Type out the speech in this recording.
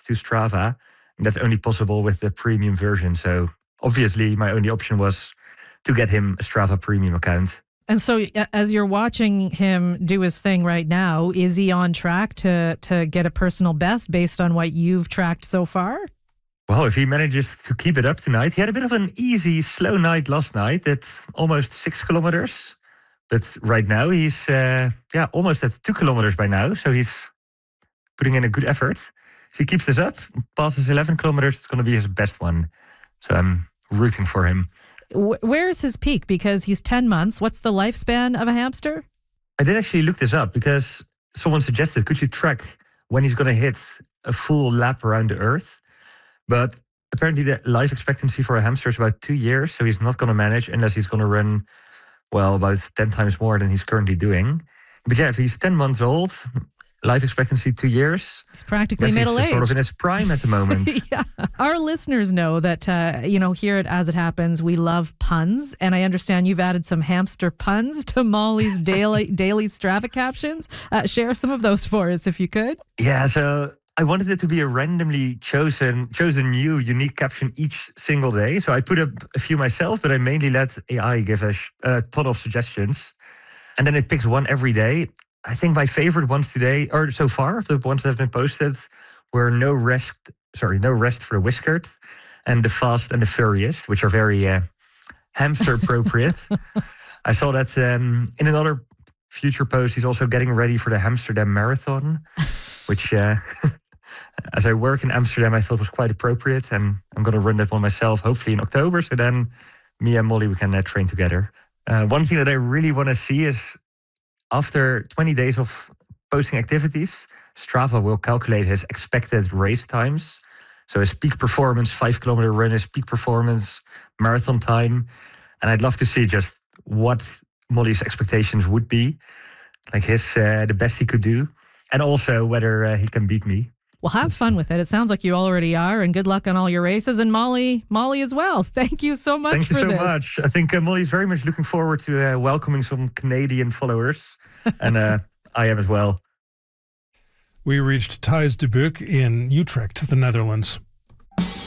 to Strava. And that's only possible with the premium version. So obviously my only option was to get him a Strava premium account. And so as you're watching him do his thing right now, is he on track to get a personal best based on what you've tracked so far? Well, if he manages to keep it up tonight, he had a bit of an easy, slow night last night at almost 6 kilometers. But right now he's almost at 2 kilometers by now. So he's putting in a good effort. If he keeps this up, passes 11 kilometers, it's going to be his best one. So I'm rooting for him. Where's his peak? Because he's 10 months. What's the lifespan of a hamster? I did actually look this up because someone suggested, could you track when he's going to hit a full lap around the Earth? But apparently the life expectancy for a hamster is about 2 years. So he's not going to manage unless he's going to run, well, about 10 times more than he's currently doing. But yeah, if he's 10 months old, life expectancy 2 years. He's practically middle-aged. He's sort of in his prime at the moment. Yeah. Our listeners know that, here at As It Happens, we love puns. And I understand you've added some hamster puns to Molly's daily Strava captions. Share some of those for us, if you could. Yeah, so I wanted it to be a randomly chosen new unique caption each single day. So I put up a few myself, but I mainly let AI give a ton of suggestions. And then it picks one every day. I think my favorite ones today, or so far, the ones that have been posted, were no rest for the whiskered, and the fast and the furious, which are very hamster appropriate. I saw that in another future post, he's also getting ready for the Amsterdam Marathon, which, as I work in Amsterdam, I thought was quite appropriate. And I'm going to run that one myself, hopefully in October. So then me and Molly, we can train together. One thing that I really want to see is, after 20 days of posting activities, Strava will calculate his expected race times. So his peak performance 5-kilometer run, his peak performance marathon time. And I'd love to see just what Molly's expectations would be, like the best he could do, and also whether he can beat me. Well, have fun with it. It sounds like you already are, and good luck on all your races. And Molly as well. Thank you so much for this. Thank you so much. I think Molly's very much looking forward to welcoming some Canadian followers, and I am as well. We reached Thijs de Beuk in Utrecht, the Netherlands.